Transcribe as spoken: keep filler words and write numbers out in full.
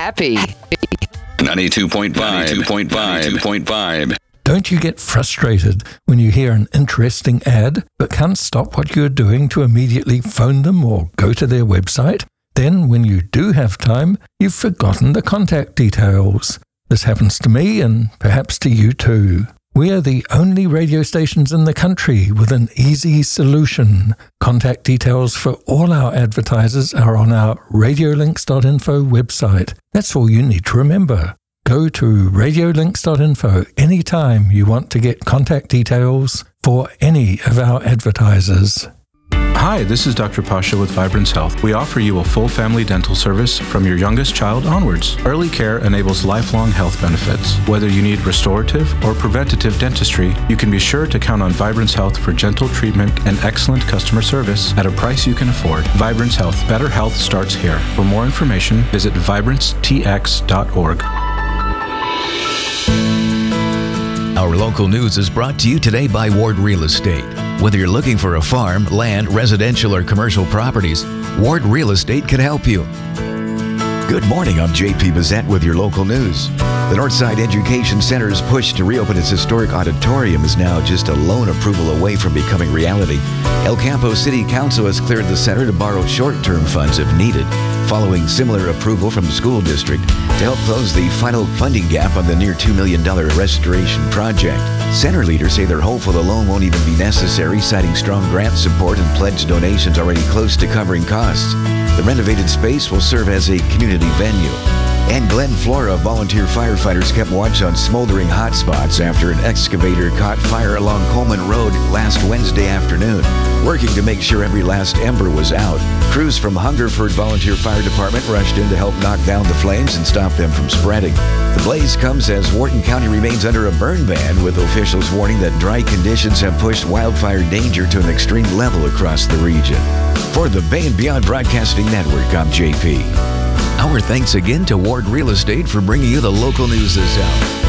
happy. ninety-two point five. ninety-two point five. ninety-two point five. Don't you get frustrated when you hear an interesting ad but can't stop what you're doing to immediately phone them or go to their website? Then, when you do have time, you've forgotten the contact details. This happens to me and perhaps to you too. We are the only radio stations in the country with an easy solution. Contact details for all our advertisers are on our radiolinks dot info website. That's all you need to remember. Go to radiolinks dot info anytime you want to get contact details for any of our advertisers. Hi, this is Doctor Pasha with Vibrance Health. We offer you a full family dental service from your youngest child onwards. Early care enables lifelong health benefits. Whether you need restorative or preventative dentistry, you can be sure to count on Vibrance Health for gentle treatment and excellent customer service at a price you can afford. Vibrance Health. Better health starts here. For more information, visit vibrance t x dot org. Our local news is brought to you today by Ward Real Estate. Whether you're looking for a farm, land, residential, or commercial properties, Ward Real Estate can help you. Good morning, I'm J P Bazette with your local news. The Northside Education Center's push to reopen its historic auditorium is now just a loan approval away from becoming reality. El Campo City Council has cleared the center to borrow short-term funds if needed, following similar approval from the school district to help close the final funding gap on the near two million dollars restoration project. Center leaders say they're hopeful the loan won't even be necessary, citing strong grant support and pledged donations already close to covering costs. The renovated space will serve as a community venue. And Glen Flora volunteer firefighters kept watch on smoldering hotspots after an excavator caught fire along Coleman Road last Wednesday afternoon, working to make sure every last ember was out. Crews from Hungerford Volunteer Fire Department rushed in to help knock down the flames and stop them from spreading. The blaze comes as Wharton County remains under a burn ban, with officials warning that dry conditions have pushed wildfire danger to an extreme level across the region. For the Bay and Beyond Broadcasting Network, I'm J P. Our thanks again to Ward Real Estate for bringing you the local news this hour.